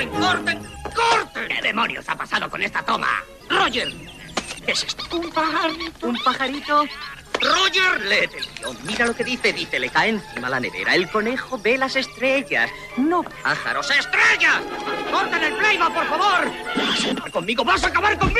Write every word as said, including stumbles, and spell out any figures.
¡Corten, corten, corten! ¿Qué demonios ha pasado con esta toma? ¡Roger! ¿Qué es esto? Un pajarito. ¿Un pajarito? Roger, léete el guión. Mira lo que dice. Dice, le cae encima la nevera. El conejo ve las estrellas. No pájaros, estrellas. ¡Corten el playback, por favor! ¡Vas a acabar conmigo! ¡Vas a acabar conmigo!